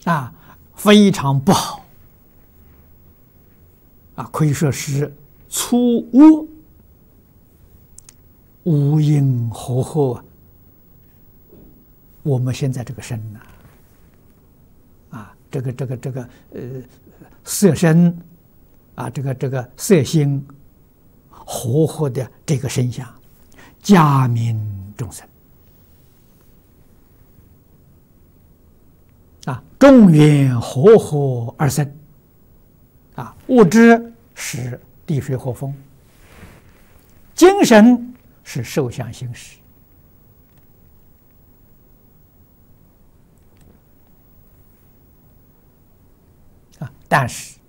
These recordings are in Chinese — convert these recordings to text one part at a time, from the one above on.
啊，非常不好啊，可以说是粗恶、无因祸祸啊。我们现在这个身呐，这个色身啊，这个色心活活的这个身相，加悯众生啊，众缘和合而生啊，物质是地水火风，精神是受想行识。但是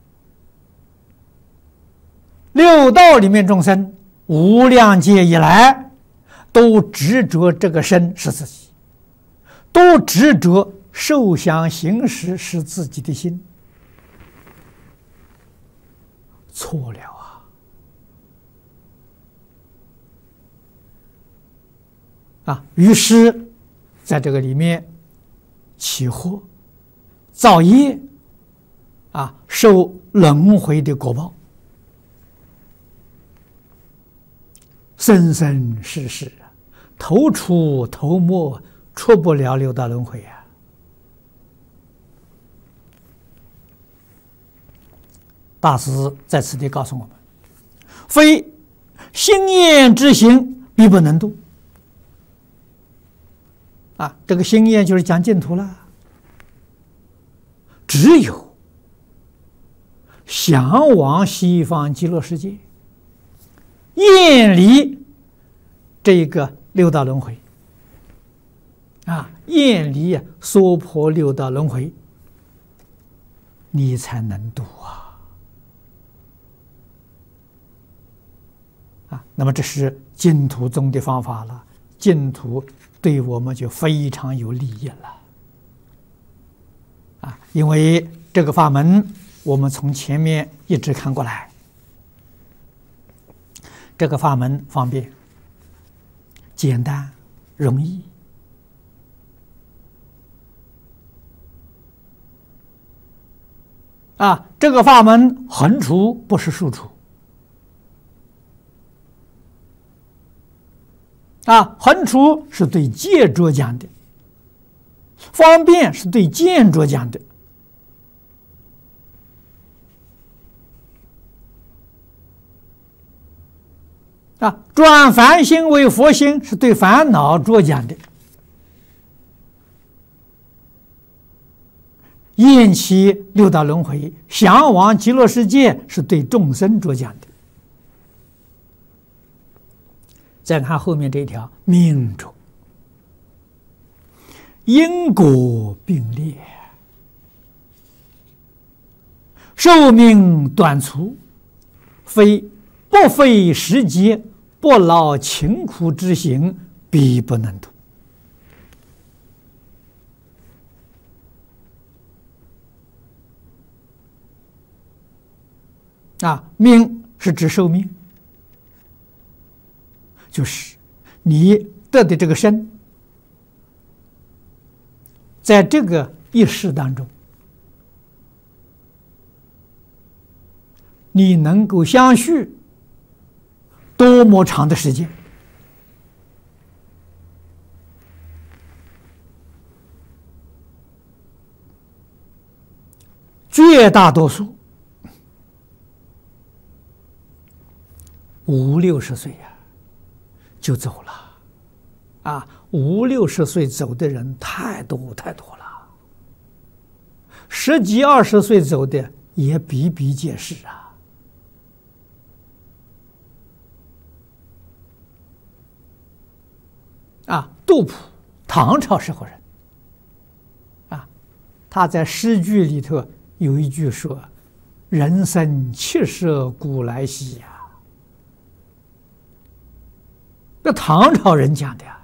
六道里面众生无量劫以来，都执着这个身是自己，都执着受想行识是自己的心，错了于是在这个里面起祸造业受轮回的果报，生生世世头出头没，出不了六道轮回啊！大师在此地告诉我们：非心念之行，必不能度。这个心念就是讲净土了，只有向往西方极乐世界，厌离这个六道轮回厌离娑婆六道轮回，你才能度那么这是净土宗的方法了，净土对我们就非常有利益了因为这个法门我们从前面一直看过来，这个法门方便、简单、容易这个法门横除不是竖除横除是对戒着讲的，方便是对见着讲的转凡心为佛心是对烦恼着讲的，厌弃六道轮回，向往极乐世界是对众生着讲的。再看后面这一条，命中因果并列，寿命短促，不费时节，不劳勤苦之行，必不能度。命是指寿命，就是你得的这个身，在这个一世当中，你能够相续多么长的时间？绝大多数50、60岁就走了50、60岁走的人太多太多了，10几、20岁走的也比比皆是杜甫，唐朝时候人他在诗句里头有一句说：“人生70古来稀”这唐朝人讲的